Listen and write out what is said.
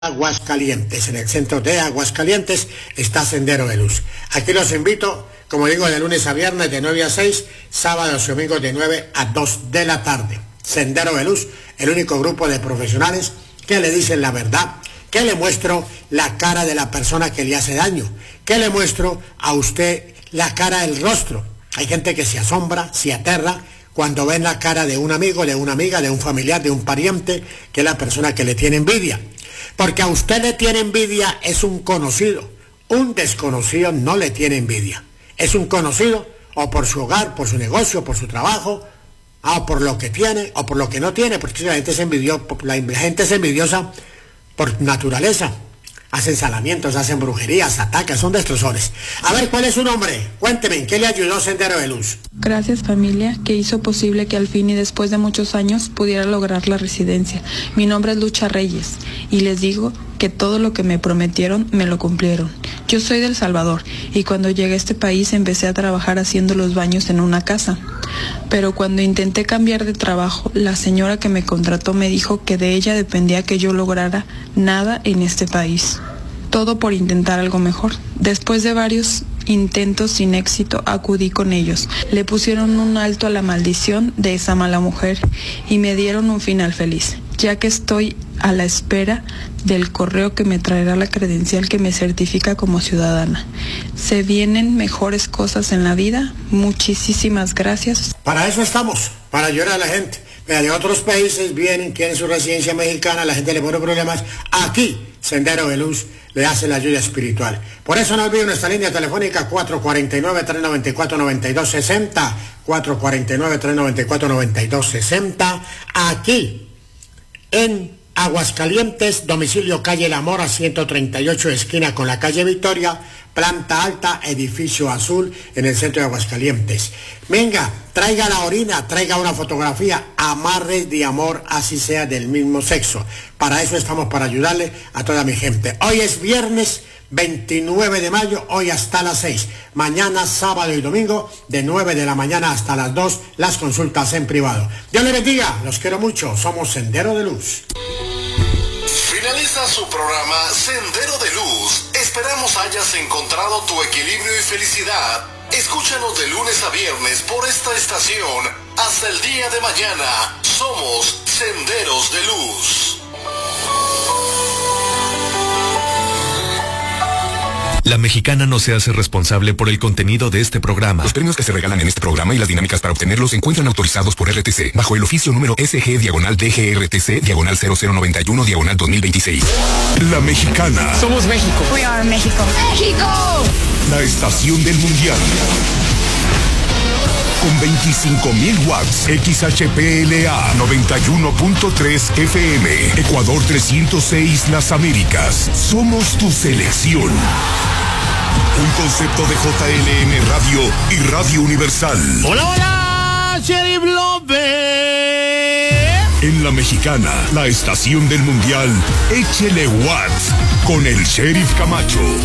Aguascalientes. En el centro de Aguascalientes está Sendero de Luz. Aquí los invito, como digo, de lunes a viernes de 9 a 6, sábados y domingos de 9 a 2 de la tarde. Sendero de Luz, el único grupo de profesionales que le dicen la verdad, que le muestro la cara de la persona que le hace daño, que le muestro a usted la cara del rostro. Hay gente que se asombra, se aterra cuando ven la cara de un amigo, de una amiga, de un familiar, de un pariente, que es la persona que le tiene envidia. Porque a usted le tiene envidia es un conocido. Un desconocido no le tiene envidia. Es un conocido o por su hogar, por su negocio, por su trabajo, o por lo que tiene o por lo que no tiene, porque la gente es envidiosa por naturaleza. Hacen salamientos, hacen brujerías, atacan, son destrozadores. A ver, ¿cuál es su nombre? Cuénteme, ¿en qué le ayudó Sendero de Luz? Gracias, familia, que hizo posible que al fin y después de muchos años pudiera lograr la residencia. Mi nombre es Lucha Reyes y les digo que todo lo que me prometieron me lo cumplieron. Yo soy del Salvador y cuando llegué a este país empecé a trabajar haciendo los baños en una casa. Pero cuando intenté cambiar de trabajo, la señora que me contrató me dijo que de ella dependía que yo lograra nada en este país. Todo por intentar algo mejor. Después de varios intentos sin éxito, acudí con ellos. Le pusieron un alto a la maldición de esa mala mujer y me dieron un final feliz, ya que estoy a la espera del correo que me traerá la credencial que me certifica como ciudadana. Se vienen mejores cosas en la vida. Muchísimas gracias. Para eso estamos, para ayudar a la gente. Mira, de otros países vienen, quieren su residencia mexicana, la gente le pone problemas. Aquí, Sendero de Luz le hace la ayuda espiritual. Por eso no olviden nuestra línea telefónica 449-394-9260, 449-394-9260, aquí en Aguascalientes, domicilio calle La Mora 138, esquina con la calle Victoria, planta alta, edificio azul, en el centro de Aguascalientes. Venga, traiga la orina, traiga una fotografía, amarres de amor, así sea del mismo sexo. Para eso estamos, para ayudarle a toda mi gente. Hoy es viernes 29 de mayo, hoy hasta las 6. Mañana, sábado y domingo, de 9 de la mañana hasta las 2, las consultas en privado. Dios les bendiga, los quiero mucho, somos Sendero de Luz. Finaliza su programa Sendero de Luz. Esperamos hayas encontrado tu equilibrio y felicidad. Escúchanos de lunes a viernes por esta estación. Hasta el día de mañana. Somos Senderos de Luz. La Mexicana no se hace responsable por el contenido de este programa. Los premios que se regalan en este programa y las dinámicas para obtenerlos se encuentran autorizados por RTC, bajo el oficio número SG-DGRTC-00121-2026. La Mexicana. Somos México. We are México. ¡México! La estación del mundial. Con 25,000 watts, XHPLA 91.3 FM, Ecuador 306 Las Américas. Somos tu selección. Un concepto de JLM Radio y Radio Universal. ¡Hola, hola! ¡Sheriff López! En La Mexicana, la estación del mundial, échele watts con el Sheriff Camacho.